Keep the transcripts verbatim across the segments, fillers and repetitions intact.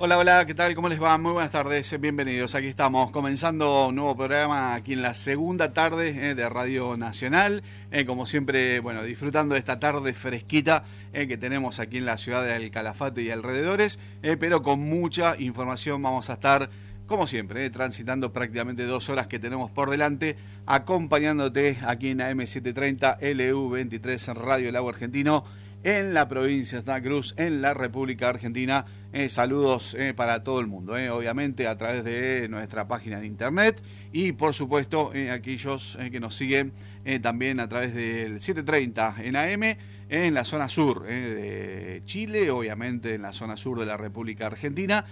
Hola, hola, ¿qué tal? ¿Cómo les va? Muy buenas tardes, bienvenidos. Aquí estamos comenzando un nuevo programa aquí en la segunda tarde eh, de Radio Nacional. Eh, como siempre, bueno, disfrutando de esta tarde fresquita eh, que tenemos aquí en la ciudad del Calafate y alrededores, eh, pero con mucha información vamos a estar, como siempre, eh, transitando prácticamente dos horas que tenemos por delante, acompañándote aquí en A M setecientos treinta L U veintitrés en Radio El Agua Argentino, en la provincia de Santa Cruz, en la República Argentina. Eh, saludos eh, para todo el mundo, eh, obviamente a través de nuestra página en internet y por supuesto eh, aquellos eh, que nos siguen eh, también a través del setecientos treinta en A M en la zona sur eh, de Chile, obviamente en la zona sur de la República Argentina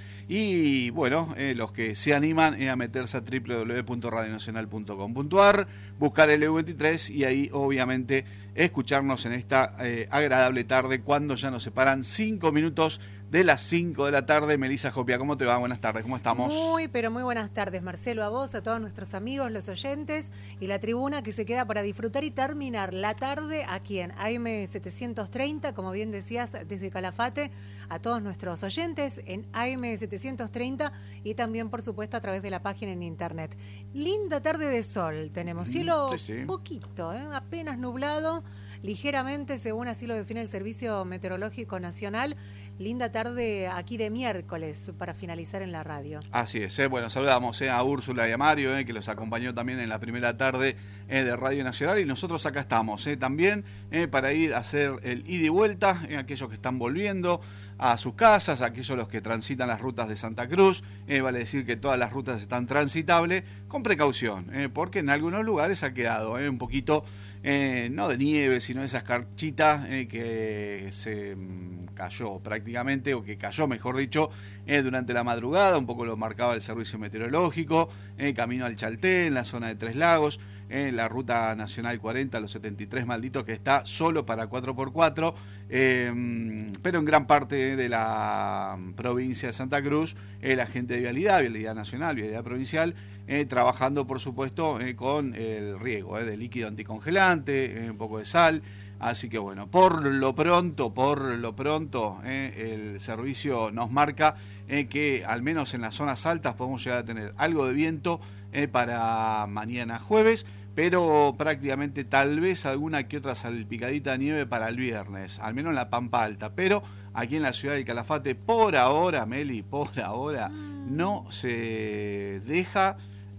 y bueno, eh, los que se animan eh, a meterse a doble u doble u doble u punto radio nacional punto com punto a r, buscar el L U veintitrés y ahí obviamente escucharnos en esta eh, agradable tarde cuando ya nos separan cinco minutos de las cinco de la tarde. Melissa Jopia, ¿cómo te va? Buenas tardes, ¿cómo estamos? Muy, pero muy buenas tardes, Marcelo, a vos, a todos nuestros amigos, los oyentes y la tribuna que se queda para disfrutar y terminar la tarde aquí en A M setecientos treinta, como bien decías, desde Calafate, a todos nuestros oyentes en A M setecientos treinta y también, por supuesto, a través de la página en internet. Linda tarde de sol tenemos, cielo sí, sí. poquito, ¿eh? apenas nublado, ligeramente, según así lo define el Servicio Meteorológico Nacional. Linda tarde aquí de miércoles para finalizar en la radio. Así es, eh. bueno, saludamos eh, a Úrsula y a Mario, eh, que los acompañó también en la primera tarde eh, de Radio Nacional, y nosotros acá estamos eh, también eh, para ir a hacer el ida y vuelta, eh, aquellos que están volviendo a sus casas, aquellos los que transitan las rutas de Santa Cruz, eh, vale decir que todas las rutas están transitables, con precaución, eh, porque en algunos lugares ha quedado eh, un poquito, eh, no de nieve, sino de esas escarchita eh, que se mm, cayó prácticamente, o que cayó mejor dicho, eh, durante la madrugada, un poco lo marcaba el servicio meteorológico, eh, camino al Chaltén, en la zona de Tres Lagos, eh, la ruta nacional cuarenta, los setenta y tres malditos, que está solo para cuatro por cuatro, eh, pero en gran parte de la provincia de Santa Cruz, eh, la gente de Vialidad, Vialidad Nacional, Vialidad Provincial, eh, trabajando por supuesto eh, con el riego eh, de líquido anticongelante, eh, un poco de sal. Así que bueno, por lo pronto, por lo pronto, eh, el servicio nos marca eh, que al menos en las zonas altas podemos llegar a tener algo de viento eh, para mañana jueves, pero prácticamente tal vez alguna que otra salpicadita de nieve para el viernes, al menos en la Pampa Alta, pero aquí en la ciudad del Calafate, por ahora, Meli, por ahora, no se deja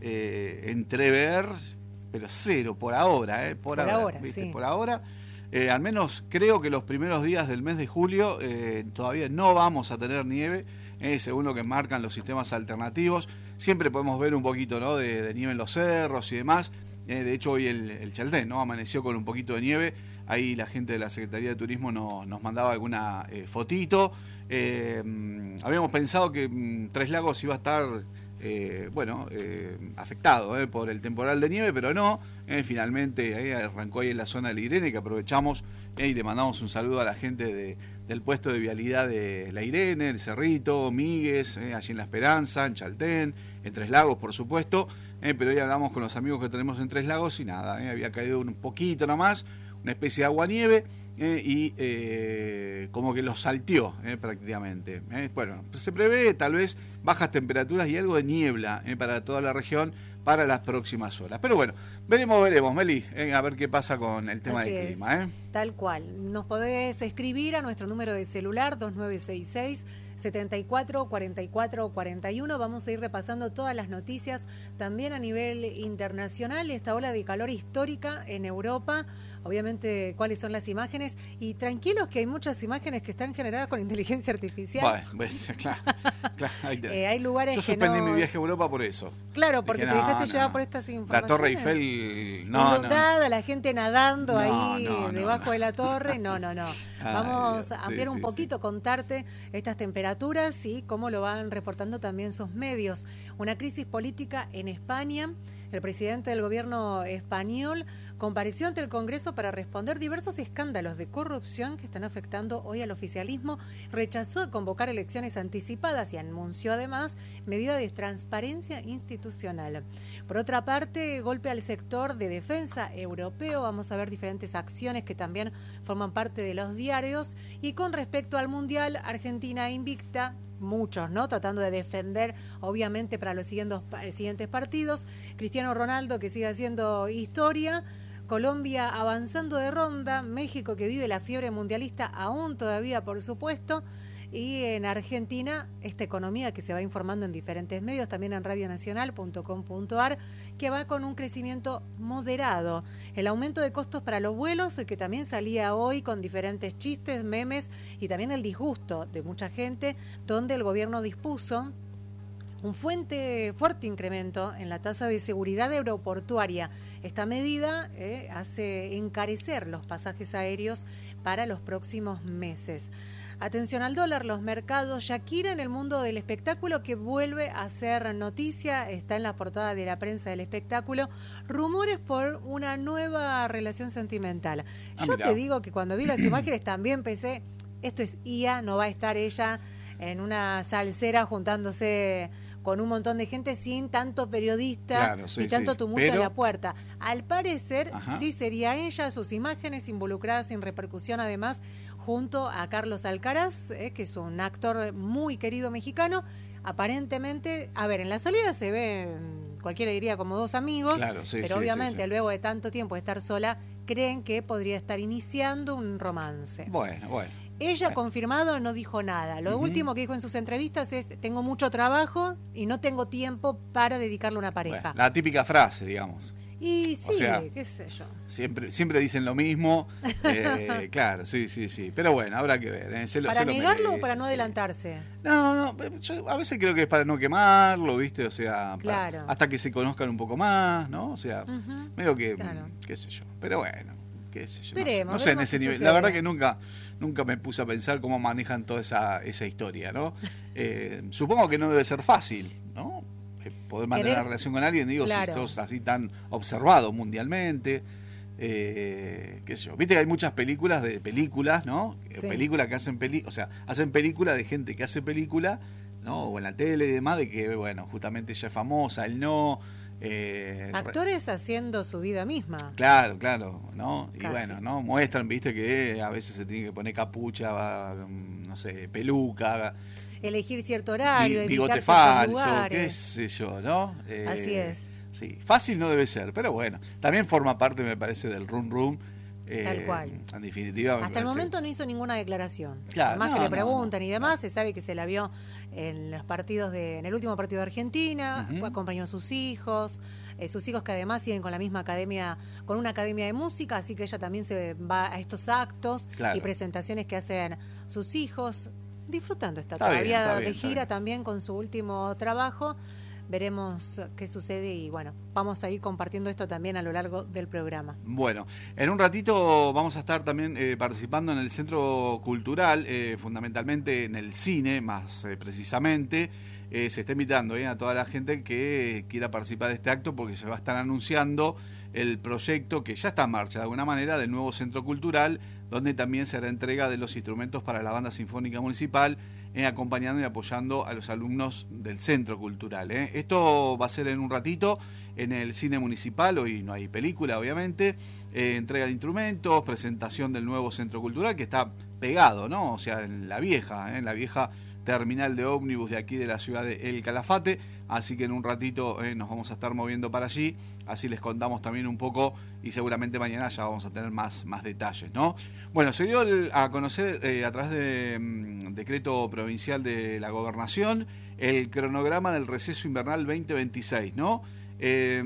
eh, entrever, pero cero, por ahora, eh, por, por ahora, ahora ¿viste? Sí. Por ahora. Eh, al menos creo que los primeros días del mes de julio eh, todavía no vamos a tener nieve, eh, según lo que marcan los sistemas alternativos. Siempre podemos ver un poquito, ¿no?, de, de nieve en los cerros y demás. Eh, de hecho, hoy el, el Chaltén, ¿no?, amaneció con un poquito de nieve. Ahí la gente de la Secretaría de Turismo no, nos mandaba alguna eh, fotito. Eh, habíamos pensado que mm, Tres Lagos iba a estar... Eh, bueno, eh, afectado eh, por el temporal de nieve, pero no, eh, finalmente eh, arrancó ahí en la zona de La Irene, que aprovechamos eh, y le mandamos un saludo a la gente de, del puesto de vialidad de La Irene, El Cerrito, Míguez, eh, allí en La Esperanza, en Chaltén, en Tres Lagos, por supuesto, eh, pero hoy hablamos con los amigos que tenemos en Tres Lagos y nada, eh, había caído un poquito nomás, una especie de agua-nieve, Eh, y eh, como que los salteó eh, prácticamente. Eh. Bueno, se prevé tal vez bajas temperaturas y algo de niebla eh, para toda la región para las próximas horas. Pero bueno, veremos, veremos, Meli, eh, a ver qué pasa con el tema Así del es, clima. Eh. Tal cual. Nos podés escribir a nuestro número de celular dos nueve seis seis, setenta y cuatro, cuarenta y cuatro, cuarenta y uno. Vamos a ir repasando todas las noticias también a nivel internacional, esta ola de calor histórica en Europa. Obviamente, cuáles son las imágenes. Y tranquilos que hay muchas imágenes que están generadas con inteligencia artificial. Bueno, bueno claro, claro, ahí eh, hay lugares Yo que suspendí no... mi viaje a Europa por eso. Claro, porque Dije, te dejaste no, llevar no. por estas informaciones. La Torre Eiffel, no, Inundada, no. la gente nadando No, ahí no, no, debajo no. de la torre. No, no, no. Vamos Ay, a ampliar sí, un sí, poquito, sí. contarte estas temperaturas y cómo lo van reportando también sus medios. Una crisis política en España. El presidente del gobierno español compareció ante el Congreso para responder diversos escándalos de corrupción que están afectando hoy al oficialismo. Rechazó convocar elecciones anticipadas y anunció además medidas de transparencia institucional. Por otra parte, golpe al sector de defensa europeo. Vamos a ver diferentes acciones que también forman parte de los diarios. Y con respecto al Mundial, Argentina invicta muchos, ¿no? Tratando de defender, obviamente, para los siguientes, siguientes partidos. Cristiano Ronaldo, que sigue haciendo historia. Colombia avanzando de ronda. México, que vive la fiebre mundialista aún todavía, por supuesto. Y en Argentina, esta economía que se va informando en diferentes medios, también en radio nacional punto com punto a r, que va con un crecimiento moderado. El aumento de costos para los vuelos, que también salía hoy con diferentes chistes, memes, y también el disgusto de mucha gente, donde el gobierno dispuso un fuente, fuerte incremento en la tasa de seguridad aeroportuaria. Esta medida eh, hace encarecer los pasajes aéreos para los próximos meses. Atención al dólar, los mercados. Shakira en el mundo del espectáculo, que vuelve a ser noticia, está en la portada de la prensa del espectáculo. Rumores por una nueva relación sentimental. Ah, Yo mirá. te digo que cuando vi las imágenes también pensé, esto es I A, no va a estar ella en una salsera juntándose con un montón de gente sin tanto periodista Claro, sí, y tanto sí. tumulto Pero- en la puerta. Al parecer, Ajá. sí sería ella, sus imágenes involucradas sin repercusión, además, junto a Carlos Alcaraz, eh, que es un actor muy querido mexicano. Aparentemente, a ver, en la salida se ven, cualquiera diría, como dos amigos, Claro, sí, pero sí, obviamente sí, sí. luego de tanto tiempo de estar sola, creen que podría estar iniciando un romance. Bueno, bueno. Ella, Bueno. confirmado, no dijo nada. Lo Ujú. último que dijo en sus entrevistas es: tengo mucho trabajo y no tengo tiempo para dedicarle a una pareja. Bueno, la típica frase, digamos. Y sí, o sea, qué sé yo. Siempre, siempre dicen lo mismo. eh, claro, sí, sí, sí. Pero bueno, habrá que ver. eh, se lo- ¿Para se lo negarlo o merece, para no sí. adelantarse? No, no, yo a veces creo que es para no quemarlo, ¿viste? O sea, para- Claro. hasta que se conozcan un poco más, ¿no? O sea, Ujú, medio que, claro. mm, qué sé yo. Pero bueno, qué sé yo. Veremos, no sé, no sé en veremos ese qué nivel. sucede. La verdad que nunca, nunca me puse a pensar cómo manejan toda esa, esa historia, ¿no? Eh, supongo que no debe ser fácil, ¿no? Eh, poder mantener Querer- una relación con alguien, digo, Claro. si sos así tan observado mundialmente. Eh, qué sé yo, viste que hay muchas películas de películas, ¿no? Sí. Películas que hacen peli, o sea, hacen películas de gente que hace película, ¿no? O en la tele y demás, de que, bueno, justamente ella es famosa, él no. eh, Actores haciendo su vida misma. Claro, claro, ¿no? Y Casi. bueno, ¿no? Muestran, viste, que a veces se tiene que poner capucha, va, no sé, peluca, Elegir cierto horario, bi- evitar bigote ciertos falso, qué lugares. sé yo, ¿no? Eh, Así es. Sí, fácil no debe ser, pero bueno, también forma parte, me parece, del rum rum. eh, Tal cual. En definitiva, me Hasta el parece- momento no hizo ninguna declaración. Claro, Más no, que le no, preguntan no, y demás, se sabe que se la vio en los partidos de, en el último partido de Argentina, Ujú. fue, acompañó a sus hijos, eh, sus hijos que además siguen con la misma academia, con una academia de música, así que ella también se va a estos actos Claro. y presentaciones que hacen sus hijos, disfrutando esta Está bien, todavía está bien, de está gira bien. también con su último trabajo. Veremos qué sucede y bueno, vamos a ir compartiendo esto también a lo largo del programa. Bueno, en un ratito vamos a estar también eh, participando en el Centro Cultural, eh, fundamentalmente en el cine, más eh, precisamente. Eh, se está invitando eh, a toda la gente que quiera participar de este acto porque se va a estar anunciando el proyecto que ya está en marcha de alguna manera del nuevo Centro Cultural, donde también se hará entrega de los instrumentos para la Banda Sinfónica Municipal, eh, acompañando y apoyando a los alumnos del Centro Cultural. eh. Esto va a ser en un ratito en el cine municipal, hoy no hay película obviamente, eh, entrega de instrumentos, presentación del nuevo Centro Cultural que está pegado, ¿no? O sea, en la vieja, eh, en la vieja terminal de ómnibus de aquí de la ciudad de El Calafate, así que en un ratito eh, nos vamos a estar moviendo para allí, así les contamos también un poco y seguramente mañana ya vamos a tener más, más detalles, ¿no? Bueno, se dio el- a conocer eh, a través de mm, decreto provincial de la gobernación el cronograma del receso invernal veinte veintiséis, ¿no? Eh,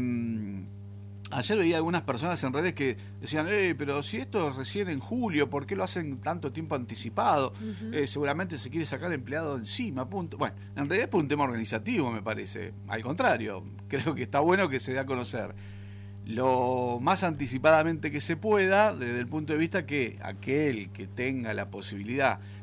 Ayer veía algunas personas en redes que decían, eh, pero si esto es recién en julio, ¿por qué lo hacen tanto tiempo anticipado? Ujú. Eh, seguramente se quiere sacar al empleado encima, punto. Bueno, en realidad es por un tema organizativo, me parece. Al contrario, creo que está bueno que se dé a conocer lo más anticipadamente que se pueda, desde el punto de vista que aquel que tenga la posibilidad